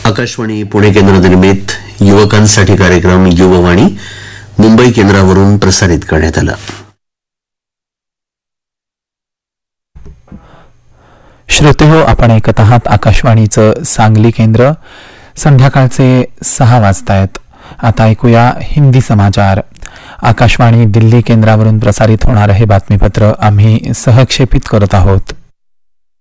आकाशवाणी पुणे केंद्रानिमित्त युवकांसाठी कार्यक्रम युववाणी मुंबई केंद्रावरून प्रसारित करण्यात आला. श्रोतेहो, आपण ऐकत आहात आकाशवाणीचं सांगली केंद्र. संध्याकाळचे 6 वाजतायत. आता ऐकूया हिंदी समाचार. आकाशवाणी दिल्ली केंद्रावरून प्रसारित होणारं हे बातमीपत्र आम्ही सहक्षेपित करत आहोत.